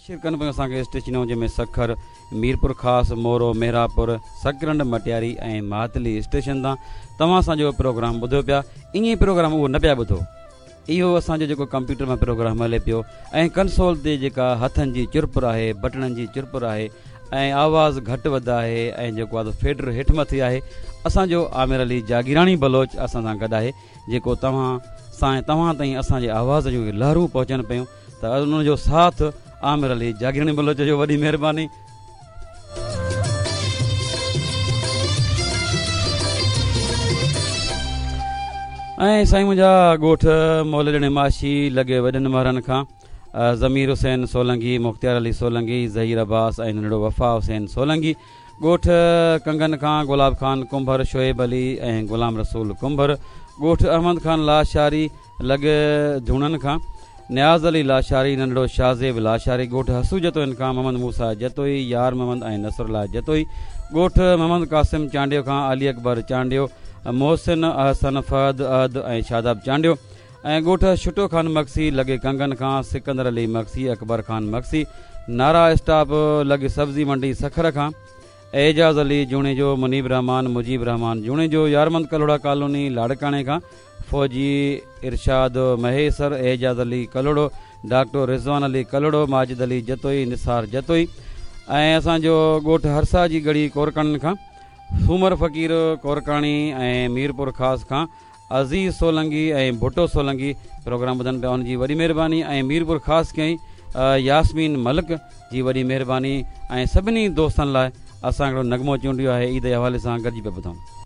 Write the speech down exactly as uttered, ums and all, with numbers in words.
Share कनि पियूं असांखे स्टेशनूं जंहिंमें सखर, मीरपुर ख़ासि, मोरो, मेहरापुर, सकरंड, मटियारी ऐं मातली स्टेशन तां तव्हां असांजो प्रोग्राम ॿुधो पिया। ईअं प्रोग्राम उहो न पिया ॿुधो, इहो असांजो जेको कंप्यूटर में प्रोग्राम हले पियो ऐं कंसोल ते जेका हथनि जी चुरपुर आहे, बटणनि जी चुरपुर आहे ऐं आवाज़ु घटि वधि आहे ऐं जेको आहे फेडर हेठि मथे आहे, असांजो आमिर अली जागीराणी बलोच असां सां गॾु आहे, जेको तव्हां सां तव्हां ताईं असांजे आवाज़ जूं लहरूं पहुचनि पियूं। त उनजो साथ आमिर अली जागीराणी बलोच जो वॾी महिरबानी। ऐं साईं मुंहिंजा ॻोठ मोल ॾिणे माशी लॻे वॾनि महरनि खां ज़मीर हुसैन सोलंगी, मुख़्तियार अली सोलंगी, ज़हीर अब्बास ऐं नंढड़ो वफ़ा हुसैन सोलंगी। ॻोठ कंगन खां गुलाब खान कुंभर, शोएब अली ऐं गुलाम रसूल कुंभर। ॻोठ अहमद खान लाशारी लॻे धूणनि खां न्याज़ अली लाशारी, नंढड़ो शाहज़ेब लाशारी। ॻोठ हसू जतोइन खां मोहम्मद मूसा जतोई, यार मोहम्मद ऐं नसरुल्ला जतोई। ॻोठ मोहम्मद कासिम चांडियो खां अली अकबर चांडियो, मोहसिन अहसन फहद अहद ऐं शादाब चांडियो। ऐं ॻोठ शुटो खान मक्सी लॻे कंगन खां सिकंदर अली मक्सी, अकबर खान मक्सी। नारा स्टाफ लॻे सब्ज़ी मंडी सखर खां एजाज़ अली जूणे जो, मुनीब रहमान, मुजीब रहमान जूणे जो। यारमंद कलोड़ा कॉलोनी लाड़काणे खां फ़ौजी इरशाद महेसर, एजाज़ अली कलोड़ो, डॉक्टर रिज़वान अली कलोड़ो, माजिद अली जतोई, निसार जतोई। ऐं असांजो ॻोठ हरसा जी गढ़ी कोरकणनि खां सूमर फ़कीर कोरकाणी ऐं मीरपुर ख़ासि खां अज़ीज़ सोलंगी ऐं भुटो सोलंगी प्रोग्राम ॿुधनि पिया, उनजी वॾी महिरबानी। ऐं मीरपुर ख़ासि कयईं यास्मीन मलिक जी वॾी महिरबानी। ऐं सभिनी दोस्तनि लाइ असां हिकिड़ो नगमो चूंडियो आहे, ईद जे हवाले सां गॾिजी पिया ॿुधूं।